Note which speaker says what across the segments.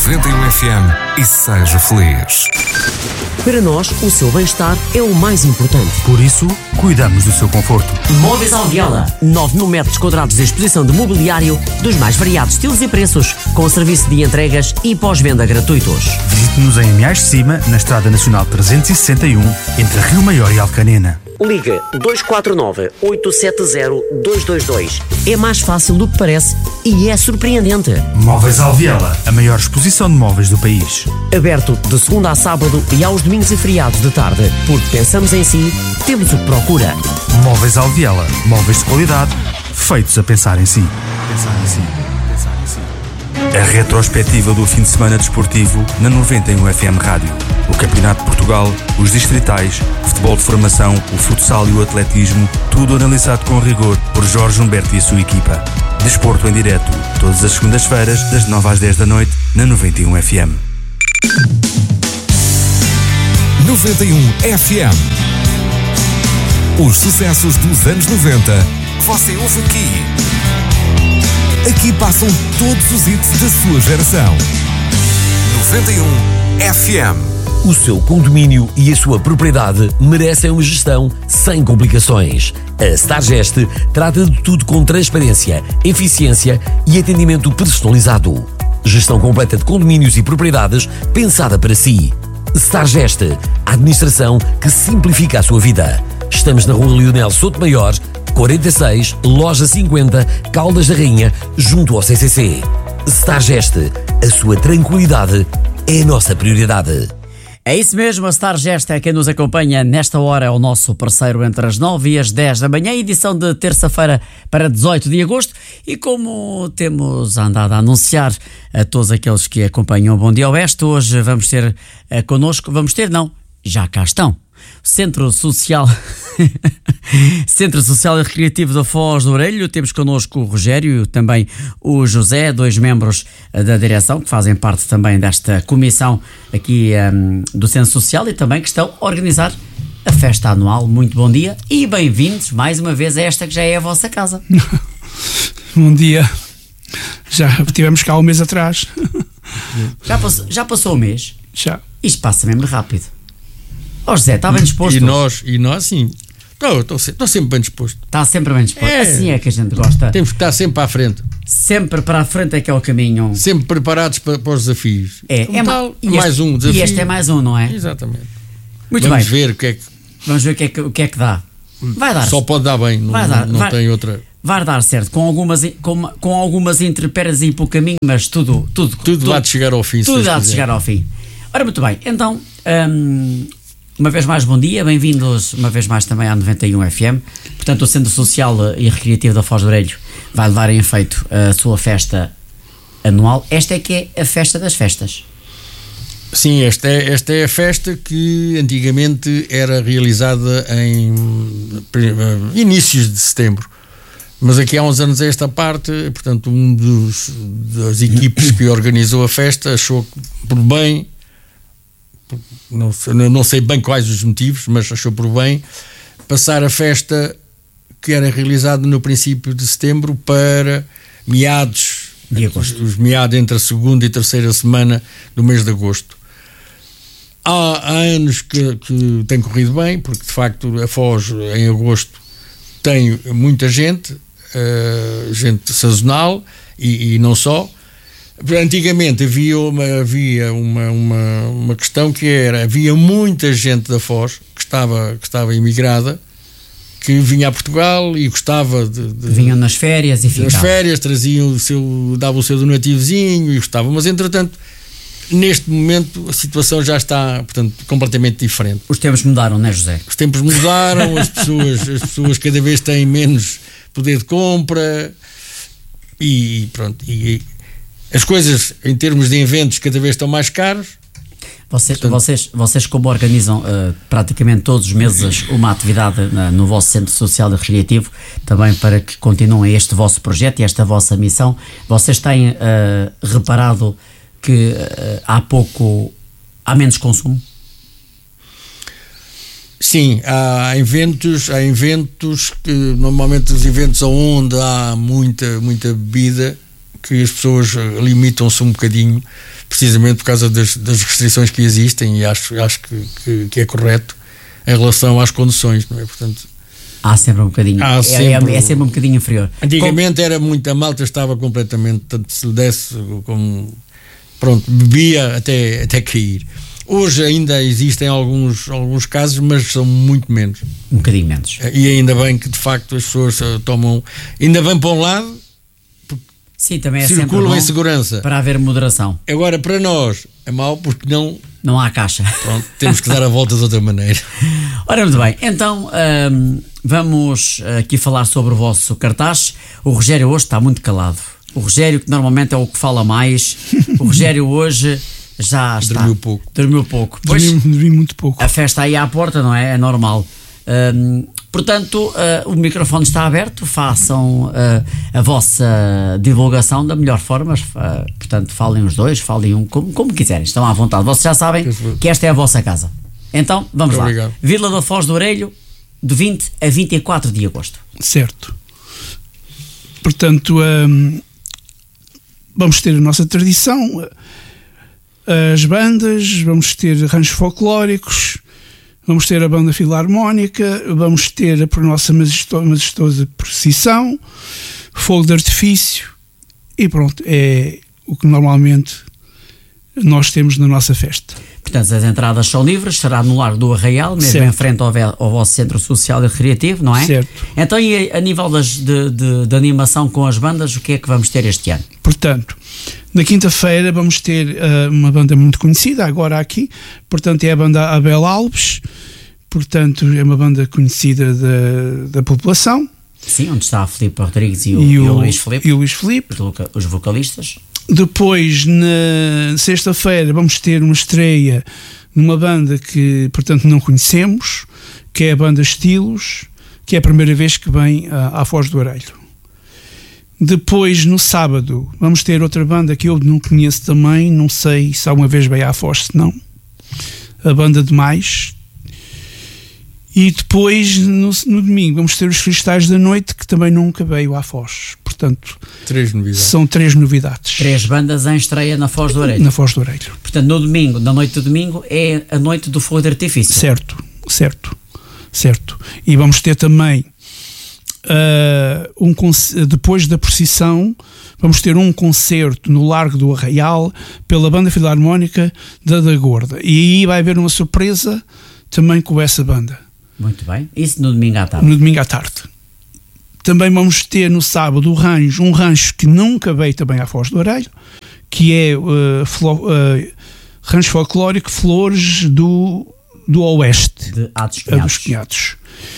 Speaker 1: 91 FM e seja feliz.
Speaker 2: Para nós, o seu bem-estar é o mais importante.
Speaker 3: Por isso, cuidamos do seu conforto.
Speaker 2: Móveis Alviela. 9.000 metros quadrados de exposição de mobiliário dos mais variados estilos e preços, com serviço de entregas e pós-venda gratuitos.
Speaker 3: Visite-nos em Amiais de Cima, na Estrada Nacional 361, entre Rio Maior e Alcanena.
Speaker 2: Liga 249-870-222. É mais fácil do que parece e é surpreendente.
Speaker 3: Móveis Alviela, a maior exposição de móveis do país.
Speaker 2: Aberto de segunda a sábado e aos domingos e feriados de tarde. Porque pensamos em si, temos o que procura.
Speaker 3: Móveis Alviela, móveis de qualidade, feitos a pensar em si. Pensar em si. Pensar em si. A retrospectiva do fim de semana desportivo na 91 FM Rádio. O Campeonato de Portugal, os distritais, o futebol de formação, o futsal e o atletismo, tudo analisado com rigor por Jorge Humberto e a sua equipa. Desporto em direto, todas as segundas-feiras, das 9 às 10 da noite, na 91 FM.
Speaker 1: 91 FM. Os sucessos dos anos 90 que você ouve aqui. Aqui passam todos os hits da sua geração. 91 FM.
Speaker 2: O seu condomínio e a sua propriedade merecem uma gestão sem complicações. A Stargest trata de tudo com transparência, eficiência e atendimento personalizado. Gestão completa de condomínios e propriedades pensada para si. Stargest, a administração que simplifica a sua vida. Estamos na Rua Leonel Souto Maior, 46, Loja 50, Caldas da Rainha, junto ao CCC. Stargest, a sua tranquilidade é a nossa prioridade.
Speaker 4: É isso mesmo, a Stargest é quem nos acompanha nesta hora, é o nosso parceiro entre as 9 e as 10 da manhã, edição de terça-feira para 18 de agosto, e como temos andado a anunciar a todos aqueles que acompanham o Bom Dia Oeste, hoje vamos ter connosco, já cá estão, Centro Social Centro Social e Recreativo da Foz do Orelho. Temos connosco o Rogério e também o José, dois membros da direção que fazem parte também desta comissão aqui do Centro Social e também que estão a organizar a festa anual. Muito bom dia e bem-vindos mais uma vez a esta que já é a vossa casa.
Speaker 5: Bom dia. Já estivemos cá um mês atrás.
Speaker 4: Já passou o mês?
Speaker 5: Já.
Speaker 4: Isto passa mesmo rápido. Ó José, está bem disposto?
Speaker 6: E nós sim. Estou sempre bem disposto.
Speaker 4: Está sempre bem disposto. Assim é que a gente gosta.
Speaker 6: Temos que estar sempre à frente.
Speaker 4: Sempre para a frente é que é o caminho.
Speaker 6: Sempre preparados para os desafios. Mais um desafio.
Speaker 4: E este é mais um, não é?
Speaker 6: Exatamente.
Speaker 4: Muito
Speaker 6: Vamos
Speaker 4: bem.
Speaker 6: Ver o que é que...
Speaker 4: Vamos ver o que é que dá. Vai dar.
Speaker 6: Só pode dar bem. Não tem outra...
Speaker 4: Vai dar certo. Com algumas intempéries aí pelo caminho, mas tudo
Speaker 6: há de chegar ao fim.
Speaker 4: Tudo há de chegar ao fim. Ora, muito bem. Então... uma vez mais, bom dia, bem-vindos uma vez mais também à 91 FM. Portanto, o Centro Social e Recreativo da Foz do Orelho vai levar em efeito a sua festa anual. Esta é que é a festa das festas.
Speaker 6: Sim, esta é a festa que antigamente era realizada em inícios de setembro. Mas aqui há uns anos a esta parte, portanto, das equipes que organizou a festa achou por bem... Não sei bem quais os motivos, mas achou por bem passar a festa que era realizada no princípio de setembro para meados de agosto. Os meados entre a segunda e terceira semana do mês de agosto. Há anos que tem corrido bem, porque de facto a Foz em agosto tem muita gente sazonal e não só. Antigamente havia uma questão que era, havia muita gente da Foz que estava imigrada, que vinha a Portugal e gostava de
Speaker 4: vinham nas férias e ficavam.
Speaker 6: Nas férias davam o seu donativozinho e gostavam, mas entretanto neste momento a situação já está, portanto, completamente diferente.
Speaker 4: Os tempos mudaram, não é, José?
Speaker 6: Os tempos mudaram, as pessoas cada vez têm menos poder de compra e pronto, as coisas, em termos de eventos, cada vez estão mais caros.
Speaker 4: Vocês como organizam praticamente todos os meses uma atividade no vosso Centro Social e Recreativo, também para que continuem este vosso projeto e esta vossa missão, vocês têm reparado que há menos consumo?
Speaker 6: Sim, há eventos que normalmente os eventos onde há muita bebida, que as pessoas limitam-se um bocadinho, precisamente por causa das restrições que existem, e acho que é correto em relação às conduções, não é? Portanto,
Speaker 4: há sempre um bocadinho, é sempre um bocadinho inferior.
Speaker 6: Antigamente era muita malta, estava completamente, tanto se lhe desse como, pronto, bebia até cair. Hoje ainda existem alguns casos, mas são muito menos.
Speaker 4: Um bocadinho menos.
Speaker 6: E ainda bem que de facto as pessoas tomam, ainda vêm para um lado.
Speaker 4: Sim, também é
Speaker 6: circulam
Speaker 4: sempre
Speaker 6: em segurança.
Speaker 4: Para haver moderação.
Speaker 6: Agora, para nós, é mau porque não
Speaker 4: há caixa.
Speaker 6: Pronto, temos que dar a volta de outra maneira.
Speaker 4: Ora, muito bem. Então, vamos aqui falar sobre o vosso cartaz. O Rogério hoje está muito calado. O Rogério, que normalmente é o que fala mais, o Rogério hoje já está. Dormiu pouco.
Speaker 5: Dormi muito pouco.
Speaker 4: A festa aí à porta, não é? É normal. Portanto, o microfone está aberto, façam a vossa divulgação da melhor forma, portanto, falem os dois, falem um, como quiserem, estão à vontade. Vocês já sabem que esta é a vossa casa. Então, vamos lá. Obrigado. Vila da Foz do Orelho, de 20 a 24 de agosto.
Speaker 5: Certo. Portanto, vamos ter a nossa tradição, as bandas, vamos ter ranchos folclóricos, vamos ter a banda filarmónica, vamos ter a nossa majestosa procissão, fogo de artifício e pronto, é o que normalmente nós temos na nossa festa.
Speaker 4: Portanto, as entradas são livres, será no Largo do Arraial, mesmo certo. Em frente ao vosso Centro Social e Recreativo, não é?
Speaker 5: Certo.
Speaker 4: Então, e a nível de animação com as bandas, o que é que vamos ter este ano?
Speaker 5: Portanto, na quinta-feira vamos ter uma banda muito conhecida, agora aqui, portanto é a banda Abel Alves, portanto é uma banda conhecida da população.
Speaker 4: Sim, onde está a Filipe Rodrigues e o Luís Filipe. Os vocalistas.
Speaker 5: Depois, na sexta-feira, vamos ter uma estreia numa banda que, portanto, não conhecemos, que é a banda Estilos, que é a primeira vez que vem à Foz do Orelho. Depois, no sábado, vamos ter outra banda que eu não conheço também, não sei se alguma vez veio à Foz, se não. A banda Demais. E depois, no domingo, vamos ter os Cristais da Noite, que também nunca veio à Foz. Portanto, são 3 novidades.
Speaker 4: 3 bandas em estreia na Foz do Orelho.
Speaker 5: Na Foz do Orelho.
Speaker 4: Portanto, no domingo, na noite do domingo, é a noite do fogo de artifício.
Speaker 5: Certo. E vamos ter também, depois da procissão, vamos ter um concerto no Largo do Arraial pela Banda Filarmónica da Gorda. E aí vai haver uma surpresa também com essa banda.
Speaker 4: Muito bem. Isso no domingo à tarde.
Speaker 5: No domingo à tarde. Também vamos ter no sábado um rancho que nunca veio também à Foz do Orelho, que é rancho folclórico Flores do Oeste.
Speaker 4: De Atos
Speaker 5: Cunhados.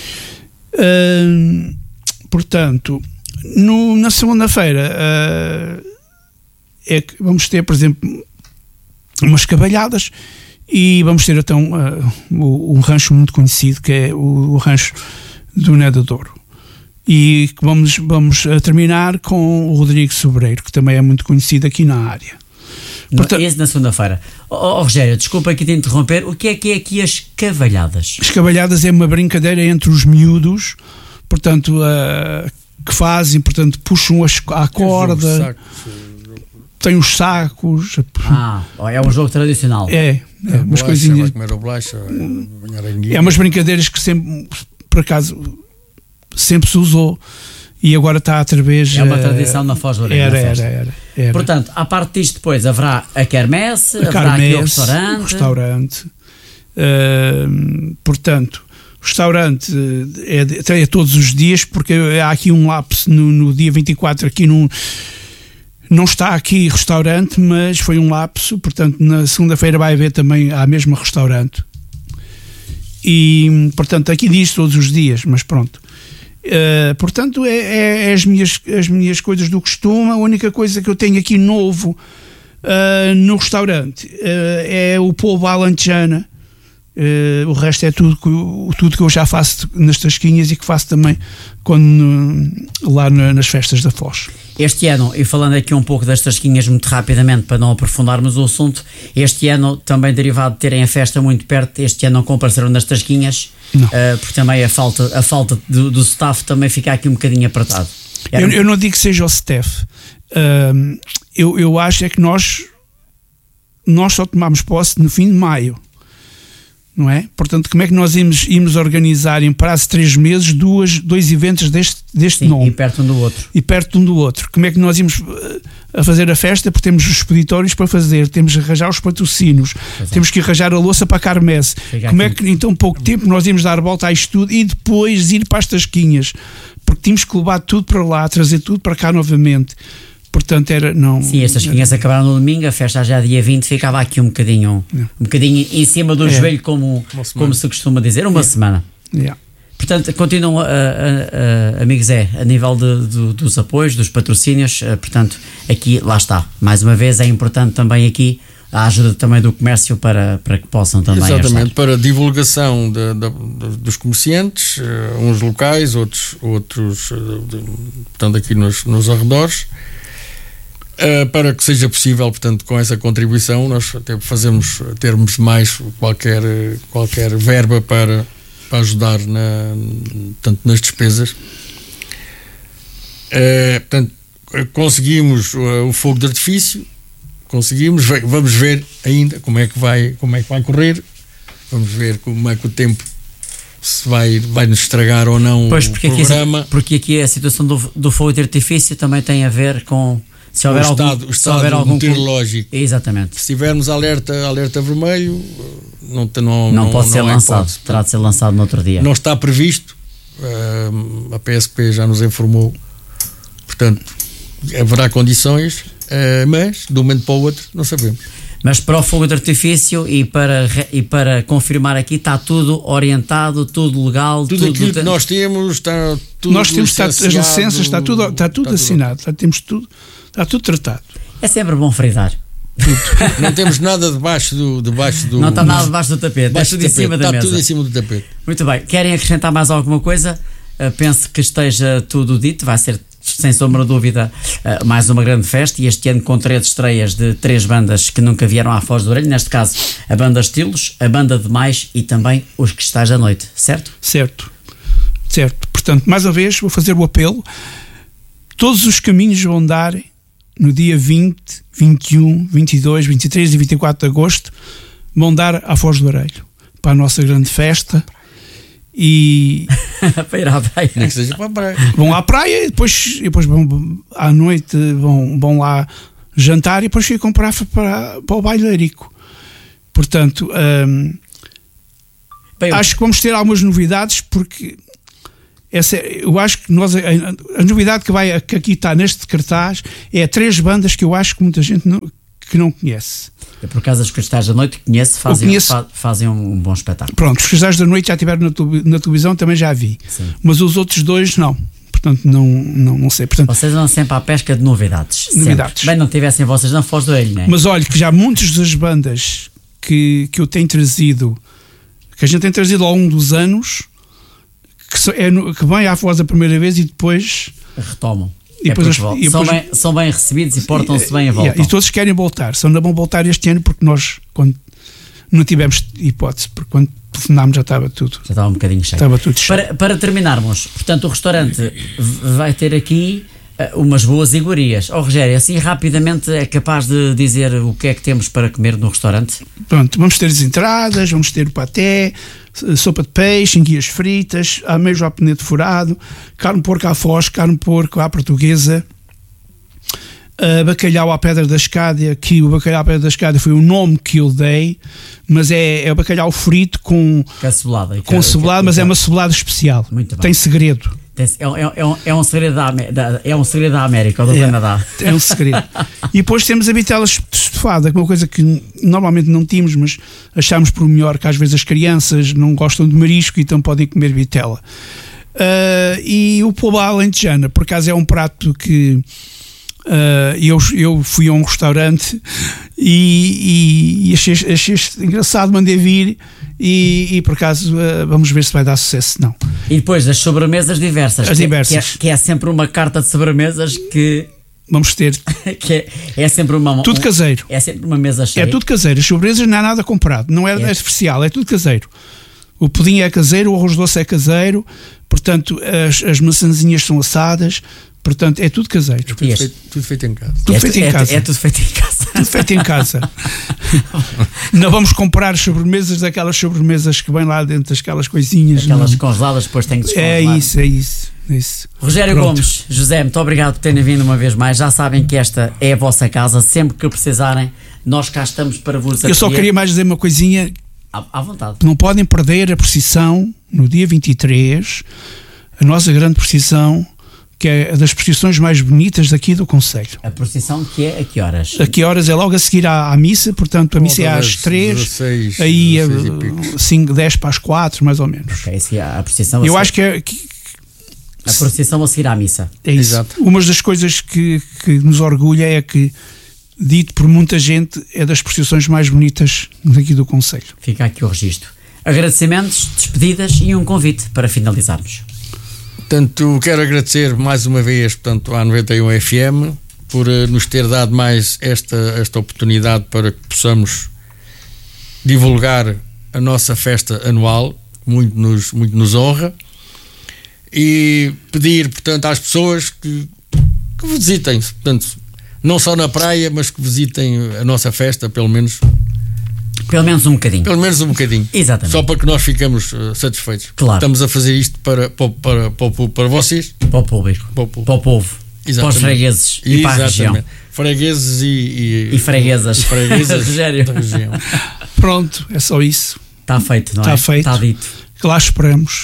Speaker 5: Portanto, na segunda-feira vamos ter, por exemplo, umas cavalhadas. E vamos ter então um rancho muito conhecido, que é o rancho do Nedadouro. E vamos terminar com o Rodrigo Sobreiro, que também é muito conhecido aqui na área.
Speaker 4: Portanto, esse na segunda-feira. Rogério, desculpa aqui te interromper, o que é aqui as cavalhadas?
Speaker 5: As cavalhadas é uma brincadeira entre os miúdos, portanto, que fazem, portanto, puxam a corda... Tem os sacos.
Speaker 4: É um jogo tradicional.
Speaker 5: Umas coisinhas. É umas brincadeiras que sempre, por acaso, sempre se usou e agora está outra vez.
Speaker 4: É uma tradição na Foz do Orelho.
Speaker 5: Era.
Speaker 4: Portanto, à parte disto, depois haverá a quermesse, haverá aqui o restaurante. Portanto, o restaurante é todos os dias, porque há aqui um lapso no dia 24, aqui não está aqui restaurante, mas foi um lapso, portanto na segunda-feira vai haver também a mesma restaurante. E, portanto, aqui diz todos os dias, mas pronto. Portanto, é as minhas coisas do costume. A única coisa que eu tenho aqui novo no restaurante é o polvo à alentejana. O resto é tudo que eu já faço nas tasquinhas e que faço também lá nas festas da Foz. Este ano, e falando aqui um pouco das tasquinhas muito rapidamente para não aprofundarmos o assunto, este ano também derivado de terem a festa muito perto, este ano não compareceram nas tasquinhas, porque também a falta do staff também fica aqui um bocadinho apertado.
Speaker 5: Eu não digo que seja o staff, Eu acho é que nós só tomámos posse no fim de maio, não é? Portanto, como é que nós íamos organizar em prazo de 3 meses dois eventos deste nome?
Speaker 4: E perto um do outro. Como é que nós íamos a fazer a festa? Porque temos os expeditórios para fazer, temos que arranjar os patrocínios, temos que arranjar a louça para a quermesse. Como é que em tão pouco tempo nós íamos dar a volta a isto tudo e depois ir para as tasquinhas? Porque tínhamos que levar tudo para lá, trazer tudo para cá novamente. Portanto, Sim, estas tasquinhas acabaram no domingo, a festa já dia 20 ficava aqui um bocadinho em cima do joelho, como se costuma dizer, uma semana. Portanto, continuam, amigos, a nível dos apoios, dos patrocínios, portanto, aqui, lá está. Mais uma vez, é importante também aqui a ajuda também do comércio para que possam também
Speaker 6: Exatamente,
Speaker 4: ajudar.
Speaker 6: para divulgação dos comerciantes, uns locais, outros portanto, aqui nos arredores. Para que seja possível, portanto, com essa contribuição, nós até termos mais qualquer verba para ajudar tanto nas despesas. Portanto, conseguimos o fogo de artifício, vamos ver ainda como é que vai correr, vamos ver como é que o tempo se vai nos estragar ou não o programa.
Speaker 4: Porque aqui a situação do fogo de artifício também tem a ver com se houver
Speaker 6: o estado
Speaker 4: algum
Speaker 6: meteorológico.
Speaker 4: Exatamente.
Speaker 6: Se tivermos alerta vermelho, não
Speaker 4: pode ser lançado, terá de ser lançado no outro dia.
Speaker 6: Não está previsto, a PSP já nos informou, portanto haverá condições, mas de um momento para o outro não sabemos.
Speaker 4: Mas para o fogo de artifício e para confirmar aqui, está tudo orientado, tudo legal,
Speaker 6: tudo aquilo que nós temos está tudo.
Speaker 5: Nós temos as licenças, está tudo assinado, temos tudo. Está tudo tratado.
Speaker 4: É sempre bom frisar.
Speaker 6: Não temos nada debaixo do.
Speaker 4: Não está nada debaixo do tapete. Está tudo em cima da mesa.
Speaker 6: Está tudo em cima do tapete.
Speaker 4: Muito bem. Querem acrescentar mais alguma coisa? Penso que esteja tudo dito. Vai ser, sem sombra de dúvida, mais uma grande festa. E este ano com 3 estreias de 3 bandas que nunca vieram à Foz do Orelho. Neste caso, a banda Estilos, a banda Demais e também os Cristais da Noite. Certo?
Speaker 5: Certo. Portanto, mais uma vez, vou fazer o apelo. Todos os caminhos vão dar no dia 20, 21, 22, 23 e 24 de agosto, vão dar à Foz do Orelho, para a nossa grande festa. E
Speaker 4: para ir à praia.
Speaker 6: Nem que seja para a praia.
Speaker 5: Vão à praia e depois vão à noite, vão lá jantar e depois ficam para o bailarico. Portanto, acho que vamos ter algumas novidades, porque eu acho que a novidade que aqui está neste cartaz é 3 bandas que eu acho que muita gente não conhece.
Speaker 4: Eu, por acaso, os Cristais da Noite fazem um bom espetáculo.
Speaker 5: Pronto, os Cristais da Noite já estiveram na televisão, também já vi.
Speaker 4: Sim.
Speaker 5: Mas os outros 2 não. Portanto, não sei. Portanto,
Speaker 4: vocês vão sempre à pesca de novidades. Bem, não tivessem vocês na Foz do Orelho, não é?
Speaker 5: Mas olha, que já muitas das bandas que eu tenho trazido, que a gente tem trazido ao longo dos anos, que vêm à Foz a primeira vez e depois
Speaker 4: retomam.
Speaker 5: E depois
Speaker 4: são bem recebidos e portam-se bem a volta.
Speaker 5: E todos querem voltar. Só não vão voltar este ano porque nós, quando não tivemos hipótese, porque quando telefonámos já estava tudo.
Speaker 4: Já estava um bocadinho cheio.
Speaker 5: Estava tudo cheio.
Speaker 4: Para terminarmos, portanto, o restaurante vai ter aqui umas boas iguarias. Rogério, assim rapidamente é capaz de dizer o que é que temos para comer no restaurante?
Speaker 5: Pronto, vamos ter as entradas, vamos ter o paté, sopa de peixe, enguias fritas, ameijo ao penedo furado, carne de porco à Foz, carne de porco à portuguesa, bacalhau à pedra da escádia, que o bacalhau à pedra da escádia foi o nome que eu dei, mas é o bacalhau frito com cebolada, mas é uma cebolada especial.
Speaker 4: Muito bem.
Speaker 5: Tem segredo.
Speaker 4: É um segredo da América ou do Canadá.
Speaker 5: É um segredo. E depois temos a vitela estofada, que é uma coisa que normalmente não tínhamos, mas achámos por melhor, que às vezes as crianças não gostam de marisco e então podem comer vitela. E o polvo à alentejana, por acaso é um prato que eu fui a um restaurante e achei engraçado, mandei vir e por acaso vamos ver se vai dar sucesso, não.
Speaker 4: E depois as sobremesas diversas, que é sempre uma carta de sobremesas que
Speaker 5: vamos ter,
Speaker 4: que é sempre
Speaker 5: tudo caseiro,
Speaker 4: é sempre uma mesa cheia,
Speaker 5: é tudo caseiro, as sobremesas não é nada comprado, não é artificial, é tudo caseiro. O pudim é caseiro, o arroz doce é caseiro, portanto as maçãzinhas são assadas, Portanto, é tudo caseiro.
Speaker 6: Tudo feito em casa.
Speaker 5: Tudo feito em casa.
Speaker 4: É tudo feito em casa.
Speaker 5: Tudo feito em casa. Não vamos comprar sobremesas daquelas sobremesas que vêm lá dentro daquelas coisinhas.
Speaker 4: Aquelas congeladas, depois tem que descongelar.
Speaker 5: É isso.
Speaker 4: Rogério
Speaker 5: Pronto.
Speaker 4: Gomes, José, muito obrigado por terem vindo uma vez mais. Já sabem que esta é a vossa casa. Sempre que precisarem, nós cá estamos para vos acolher.
Speaker 5: Eu só queria mais dizer uma coisinha.
Speaker 4: À vontade.
Speaker 5: Não podem perder a procissão no dia 23, a nossa grande procissão, que é das procissões mais bonitas daqui do concelho.
Speaker 4: A procissão que é a que horas?
Speaker 5: A que horas? É logo a seguir à missa, portanto a missa é às 3,
Speaker 6: 16,
Speaker 5: aí
Speaker 6: 16 e picos.
Speaker 5: 5, 10 para as 4, mais ou menos.
Speaker 4: Okay, a procissão
Speaker 5: Eu acho que é
Speaker 4: a procissão a seguir à missa.
Speaker 5: isso.
Speaker 6: Exato.
Speaker 5: Uma das coisas que nos orgulha é que, dito por muita gente, é das procissões mais bonitas daqui do concelho.
Speaker 4: Fica aqui o registro. Agradecimentos, despedidas e um convite para finalizarmos.
Speaker 6: Portanto, quero agradecer mais uma vez, portanto, à 91 FM por nos ter dado mais esta oportunidade para que possamos divulgar a nossa festa anual, muito nos honra, e pedir, portanto, às pessoas que visitem, portanto, não só na praia, mas que visitem a nossa festa, pelo menos
Speaker 4: um bocadinho.
Speaker 6: Pelo menos um bocadinho.
Speaker 4: Exatamente.
Speaker 6: Só para que nós ficamos satisfeitos.
Speaker 4: Claro.
Speaker 6: Estamos a fazer isto para vocês.
Speaker 4: Para o público. Para o povo.
Speaker 6: Exatamente.
Speaker 4: Para os fregueses e para a região.
Speaker 6: Fregueses e
Speaker 4: freguesas.
Speaker 6: E freguesas
Speaker 4: Rogério.
Speaker 6: da região.
Speaker 5: Pronto, é só isso.
Speaker 4: Está feito, não é?
Speaker 5: Está feito.
Speaker 4: Está dito.
Speaker 5: Que lá esperamos.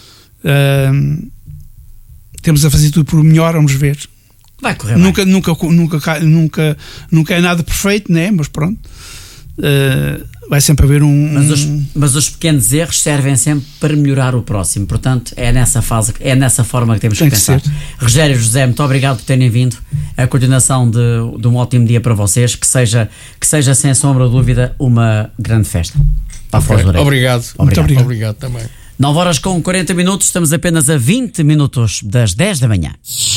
Speaker 5: Temos a fazer tudo por melhor, vamos ver.
Speaker 4: Vai correr bem.
Speaker 5: Nunca é nada perfeito, né? Mas pronto. Vai sempre haver
Speaker 4: Mas os pequenos erros servem sempre para melhorar o próximo. Portanto, é nessa forma que temos que pensar. Rogério, José, muito obrigado por terem vindo. A continuação de um ótimo dia para vocês. Que seja sem sombra de dúvida uma grande festa. Para Foz do Areia.
Speaker 6: Obrigado.
Speaker 5: Muito obrigado.
Speaker 6: Obrigado também.
Speaker 4: 9 horas com 40 minutos. Estamos apenas a 20 minutos das 10 da manhã.